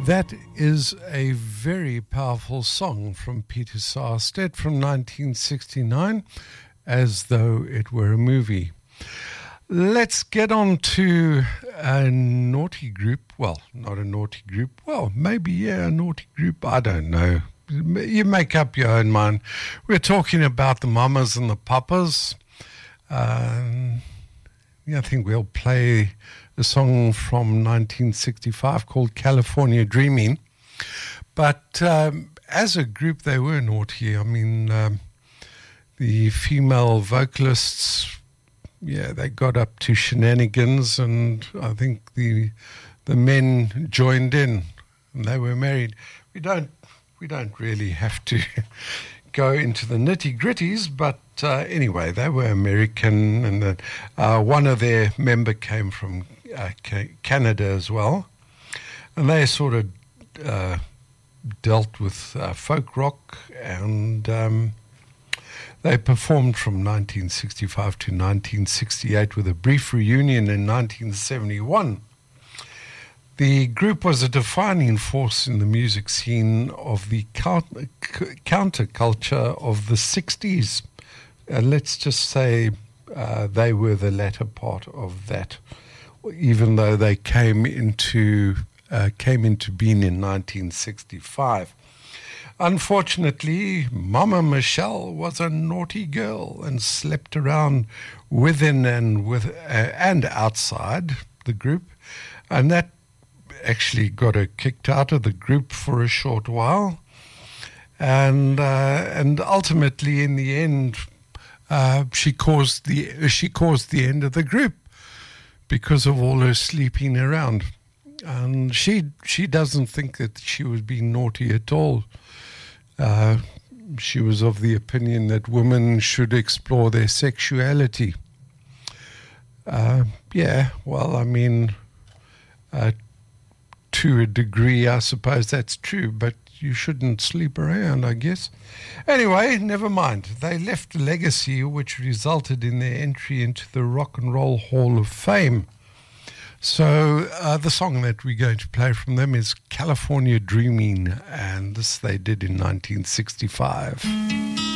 That is a very powerful song from Peter Saarstedt from 1969, as though it were a movie. Let's get on to a naughty group. Well, not a naughty group. Well, maybe, yeah, a naughty group. I don't know. You make up your own mind. We're talking about the Mamas and the Papas. I think we'll play a song from 1965 called California Dreaming. But as a group, they were naughty. I mean, the female vocalists, they got up to shenanigans, and I think the men joined in, and they were married. We don't really have to go into the nitty-gritties, but anyway, they were American, and one of their member came from Canada as well, and they sort of dealt with folk rock, and they performed from 1965 to 1968 with a brief reunion in 1971. The group was a defining force in the music scene of the counterculture of the 60s. Let's just say they were the latter part of that, even though they came into being in 1965. Unfortunately, Mama Michelle was a naughty girl and slept around within and outside the group, and that actually got her kicked out of the group for a short while, and ultimately, in the end, she caused the end of the group because of all her sleeping around. And she doesn't think that she was being naughty at all. She was of the opinion that women should explore their sexuality. To a degree, I suppose that's true, but you shouldn't sleep around, I guess. Anyway, never mind. They left a legacy which resulted in their entry into the Rock and Roll Hall of Fame. So the song that we're going to play from them is California Dreaming, and this they did in 1965.